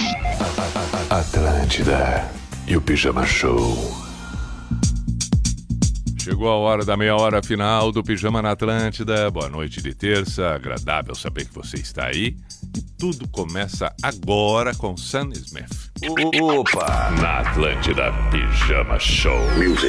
Atlântida e o Pijama Show. Chegou a hora da meia hora final do Pijama na Atlântida. Boa noite de terça, agradável saber que você está aí. E tudo começa agora com Sam Smith. Opa! Na Atlântida Pijama Show.